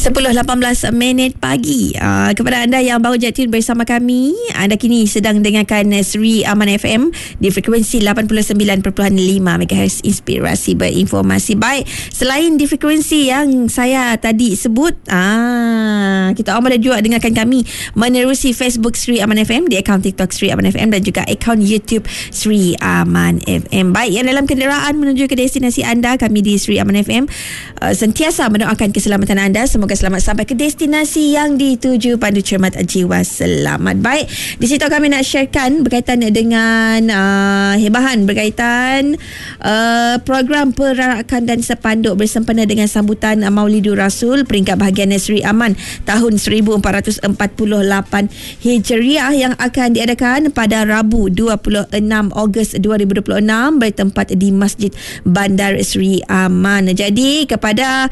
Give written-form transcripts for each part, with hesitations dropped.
10:18 pagi. Kepada anda yang baru je tune bersama kami, anda kini sedang dengarkan Sri Aman FM di frekuensi 89.5 MHz, inspirasi berinformasi. Baik, selain di frekuensi yang saya tadi sebut, kita orang boleh juga dengarkan kami menerusi Facebook Sri Aman FM, di akaun TikTok Sri Aman FM dan juga akaun YouTube Sri Aman FM. Baik, yang dalam kenderaan menuju ke destinasi anda, kami di Sri Aman FM sentiasa mendoakan keselamatan anda. Semoga selamat sampai ke destinasi yang dituju, pandu cermat jiwa selamat. Baik, di situ kami nak sharekan berkaitan dengan hebahan berkaitan program perarakan dan sepanduk bersempena dengan sambutan Maulidur Rasul peringkat bahagian Sri Aman tahun 1448 Hijriah yang akan diadakan pada Rabu 26 Ogos 2026 bertempat di Masjid Bandar Sri Aman. Jadi kepada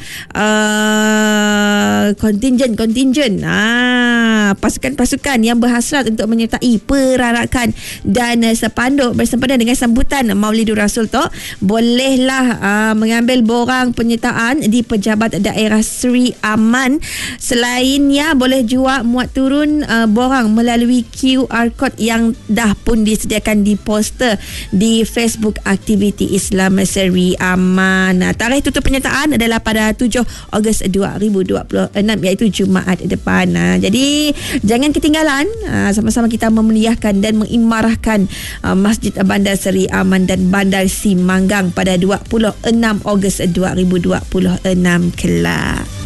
kontinjen pasukan-pasukan yang berhasrat untuk menyertai perarakan dan sepanduk bersempena dengan sambutan Maulidur Rasul tu, bolehlah mengambil borang penyertaan di pejabat daerah Sri Aman. Selainnya boleh juga muat turun borang melalui QR code yang dah pun disediakan di poster di Facebook Aktiviti Islam Sri Aman. Tarikh tutup penyertaan adalah pada 7 Ogos 2026, iaitu Jumaat depan. Jadi jangan ketinggalan, sama-sama kita memuliakan dan mengimarahkan Masjid Bandar Sri Aman dan Bandar Simanggang pada 26 Ogos 2026 kelak.